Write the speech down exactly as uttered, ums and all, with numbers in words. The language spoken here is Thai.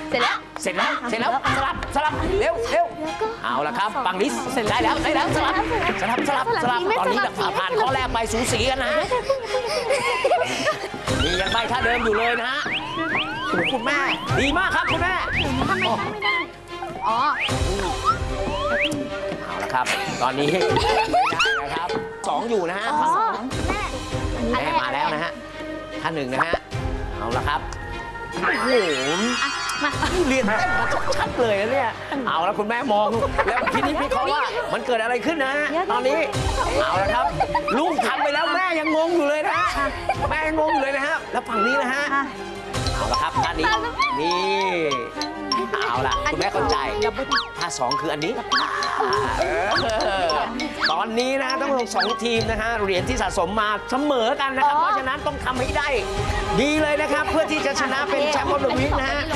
เสร็จแล้วเสร็จแล้วเสร็จแล้วสลับสลับเร็วเร็วเอาละครับฝั่งนี้เสร็จได้แล้วได้แล้วสลับสลับสลับสลับตอนนี้ผ่านข้อแรกไปสูสีกันนะนี่ยังใบท่าเดิมอยู่เลยนะฮะคุณแม่ดีมากครับคุณแม่ทำไมไม่ได้อ๋อเอาละครับตอนนี้ไม่ได้นะครับสองอยู่นะฮะสองแม่แม่มาแล้วนะฮะท่านหนึ่งนะฮะเอาละครับโอ้โหมาเรียนเต้นมาชัดเลยนะเนี่ยเอาละคุณแม่มองแล้วทีนี้พี่เขาว่ามันเกิดอะไรขึ้นนะตอนนี้เอาละครับลูกทำไปแล้วแม่ยังงงอยู่เลยนะแม่ยังงงอยู่เลยนะฮะแล้วฝั่งนี้นะฮะเอาละครับด้านนี้นี่เอาละคุณแม่เข้าใจถ้าสองคืออันนี้ตอนนี้นะต้องลงสองทีมนะฮะเหรียญที่สะสมมาเสมอกันนะครับเพราะฉะนั้นต้องทำให้ได้ดีเลยนะครับเพื่อที่จะชนะเป็นแชมป์โอลิมปิกนะฮะ